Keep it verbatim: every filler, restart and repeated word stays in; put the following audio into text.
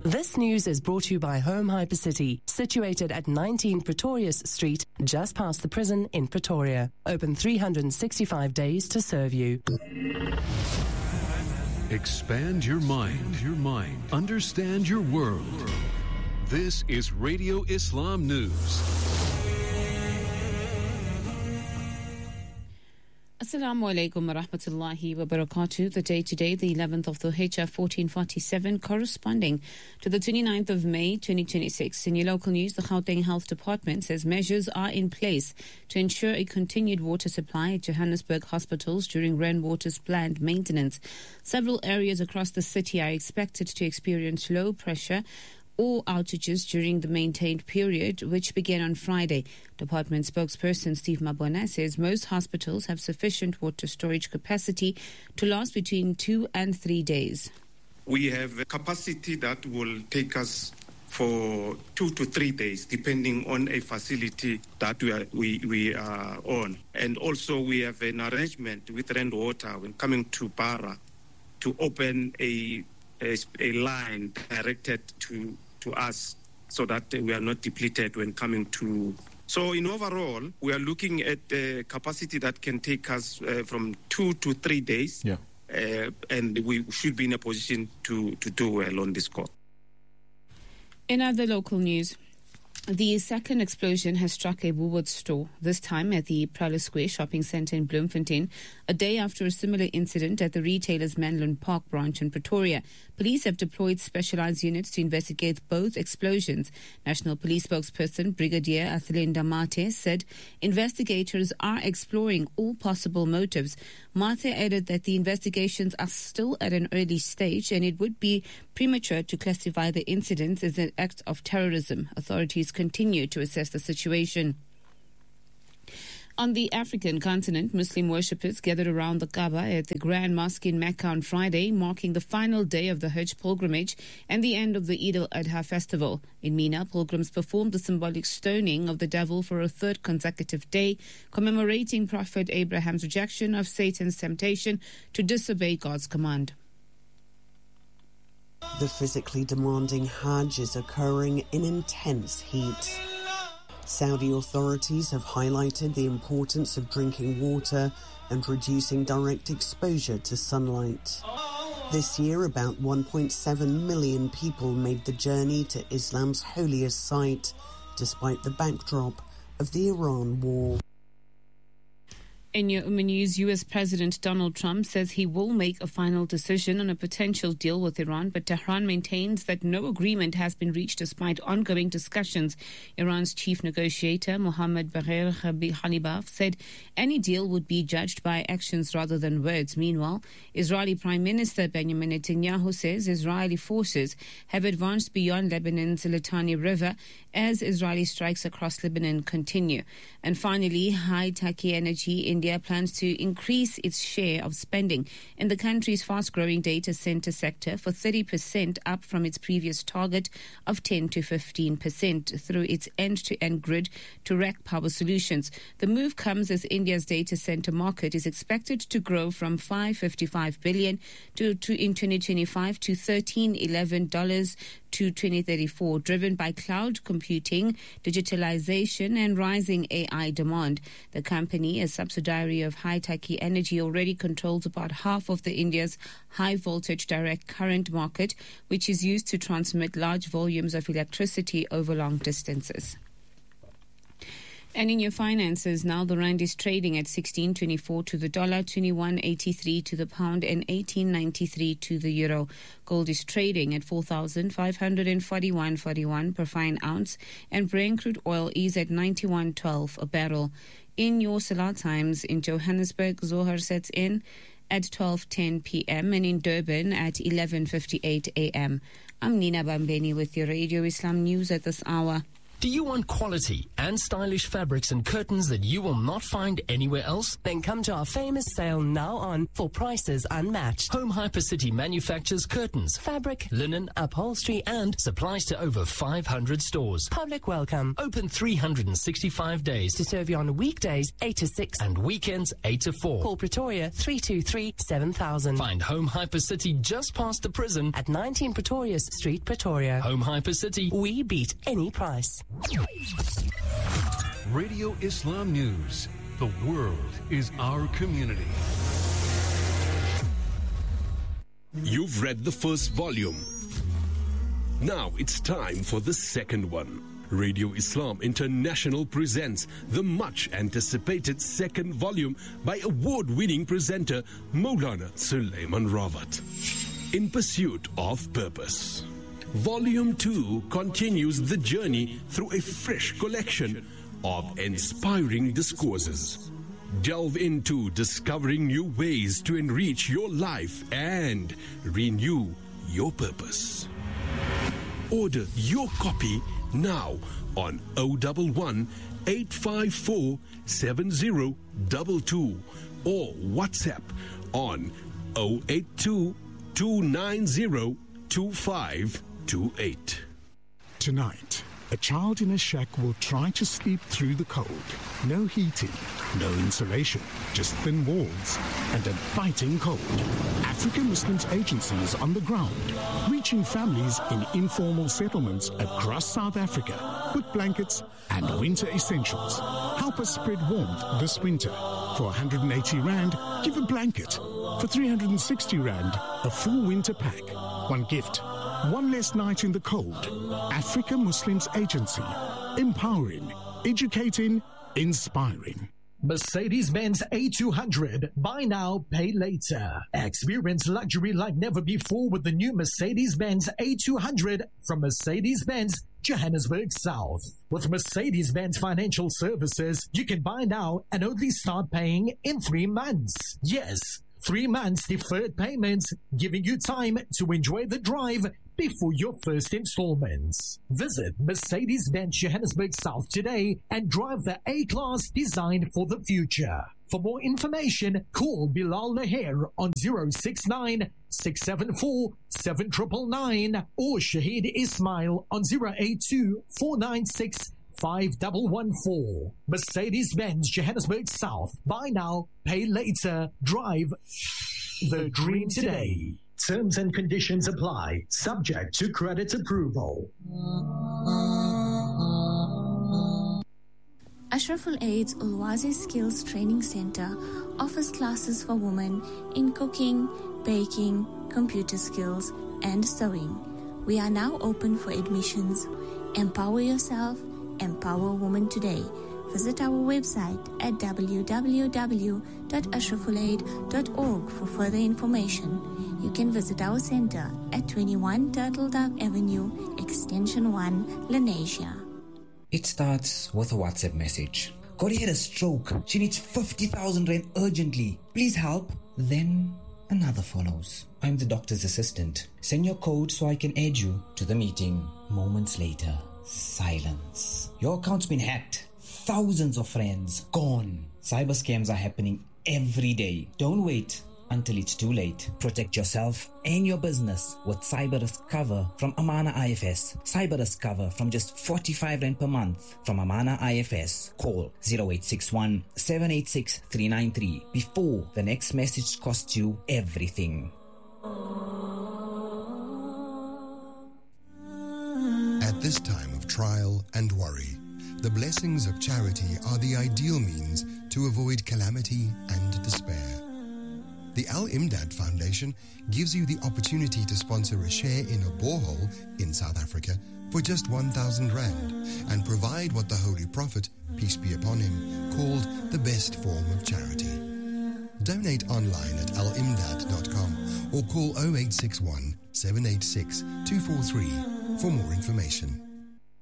This news is brought to you by Home Hypercity, situated at nineteen Pretorius Street, just past the prison in Pretoria. Open three hundred sixty-five days to serve you. Expand your mind, your mind. Understand your world. This is Radio Islam News. Assalamu alaikum wa rahmatullahi wa barakatuh. The day today, the eleventh of the Hijjah fourteen forty-seven, corresponding to the twenty-ninth of May twenty twenty-six. In your local news, the Gauteng Health Department says measures are in place to ensure a continued water supply at Johannesburg hospitals during rainwater's planned maintenance. Several areas across the city are expected to experience low pressure or outages during the maintained period, which began on Friday. Department spokesperson Steve Mabona says most hospitals have sufficient water storage capacity to last between two and three days. We have a capacity that will take us for two to three days, depending on a facility that we are, we, we are on. And also we have an arrangement with Rainwater when coming to Para to open a, a, a line directed to to us so that we are not depleted when coming to. So in overall, we are looking at a capacity that can take us uh, from two to three days. Yeah. Uh, and we should be in a position to, to do well on this score. In other local news, the second explosion has struck a Woolworths store, this time at the Prowler Square shopping centre in Bloemfontein, a day after a similar incident at the retailer's Manland Park branch in Pretoria. Police have deployed specialised units to investigate both explosions. National Police spokesperson Brigadier Athelinda Mate said investigators are exploring all possible motives. Mate added that the investigations are still at an early stage and it would be premature to classify the incidents as an act of terrorism. Authorities continue to assess the situation. On the African continent, Muslim worshippers gathered around the Kaaba at the Grand Mosque in Mecca on Friday, marking the final day of the Hajj pilgrimage and the end of the Eid al-Adha festival. In Mina, pilgrims performed the symbolic stoning of the devil for a third consecutive day, commemorating Prophet Abraham's rejection of Satan's temptation to disobey God's command. The physically demanding Hajj is occurring in intense heat. Saudi authorities have highlighted the importance of drinking water and reducing direct exposure to sunlight. This year, about one point seven million people made the journey to Islam's holiest site, despite the backdrop of the Iran war. In your news, U S President Donald Trump says he will make a final decision on a potential deal with Iran, but Tehran maintains that no agreement has been reached despite ongoing discussions. Iran's chief negotiator, Mohammad Bagher Khalibaf, said any deal would be judged by actions rather than words. Meanwhile, Israeli Prime Minister Benjamin Netanyahu says Israeli forces have advanced beyond Lebanon's Litani River as Israeli strikes across Lebanon continue. And finally, Hitachi Energy in India plans to increase its share of spending in the country's fast-growing data center sector for thirty percent, up from its previous target of ten to fifteen percent through its end-to-end grid to rack power solutions. The move comes as India's data center market is expected to grow from five hundred fifty-five billion dollars to, to in twenty twenty-five to thirteen eleven dollars to twenty thirty-four, driven by cloud computing, digitalization, and rising A I demand. The company, a subsidiary of Hitachi Energy, already controls about half of the India's high-voltage direct current market, which is used to transmit large volumes of electricity over long distances. And in your finances now, the rand is trading at sixteen twenty-four to the dollar, twenty-one eighty-three to the pound, and eighteen ninety-three to the euro. Gold is trading at four thousand five hundred forty-one forty-one per fine ounce, and Brent crude oil is at ninety-one twelve a barrel. In your Salah times, in Johannesburg, Zohar sets in at twelve ten p.m. and in Durban at eleven fifty-eight a.m. I'm Nina Bambeni with your Radio Islam News at this hour. Do you want quality and stylish fabrics and curtains that you will not find anywhere else? Then come to our famous sale now on for prices unmatched. Home Hypercity manufactures curtains, Fabric, linen, upholstery, and supplies to over five hundred stores. Public welcome. Open three hundred sixty-five days To serve you on weekdays eight to six and weekends eight to four. Call Pretoria three two three, seven thousand. Find Home Hypercity just past the prison At nineteen Pretorius Street, Pretoria. Home Hypercity. We beat any price. Radio Islam News. The world is our community. You've read the first volume. Now it's time for the second one. Radio Islam International presents the much anticipated second volume by award-winning presenter Maulana Sulaiman Rawat. In Pursuit of Purpose. Volume two continues the journey through a fresh collection of inspiring discourses. Delve into discovering new ways to enrich your life and renew your purpose. Order your copy now on zero one one, eight five four, seven zero two two or WhatsApp on zero eight two, two nine zero, two five two eight. Tonight, a child in a shack will try to sleep through the cold. No heating, no insulation, just thin walls and a biting cold. African Muslims Agency is on the ground, reaching families in informal settlements across South Africa with blankets and winter essentials. Help us spread warmth this winter. For one hundred eighty rand, give a blanket. For three hundred sixty rand, a full winter pack. One gift. One less night in the cold. Africa Muslims Agency. Empowering, educating, inspiring. Mercedes-Benz A two hundred. Buy now, pay later. Experience luxury like never before with the new Mercedes-Benz A two hundred from Mercedes-Benz Johannesburg South. With Mercedes-Benz Financial Services, you can buy now and only start paying in three months. Yes, three months deferred payments, giving you time to enjoy the drive before your first installments. Visit Mercedes-Benz Johannesburg South today and drive the A-Class designed for the future. For more information, call Bilal Laher on zero six nine, six seven four, seven nine nine nine or Shahid Ismail on zero eight two, four nine six, five one one four. Mercedes-Benz Johannesburg South. Buy now, pay later, drive the dream today. Terms and conditions apply, subject to credit approval. Ashraful Aid's Ulwazi Skills Training Center offers classes for women in cooking, baking, computer skills, and sewing. We are now open for admissions. Empower yourself, empower women today. Visit our website at w w w dot ashraful aid dot org for further information. You can visit our center at twenty-one Turtle Dove Avenue, Extension one, Lenasia. It starts with a WhatsApp message. Corey had a stroke. She needs fifty thousand rand urgently. Please help. Then another follows. I'm the doctor's assistant. Send your code so I can add you to the meeting. Moments later, silence. Your account's been hacked. Thousands of friends gone. Cyber scams are happening every day. Don't wait until it's too late. Protect yourself and your business with cyber risk cover from Amana I F S. Cyber risk cover from just forty-five rand per month from Amana I F S. Call zero eight six one, seven eight six, three nine three before the next message costs you everything. At this time of trial and worry, the blessings of charity are the ideal means to avoid calamity and despair. The Al-Imdad Foundation gives you the opportunity to sponsor a share in a borehole in South Africa for just one thousand rand and provide what the Holy Prophet, peace be upon him, called the best form of charity. Donate online at al imdad dot com or call zero eight six one, seven eight six, two four three for more information.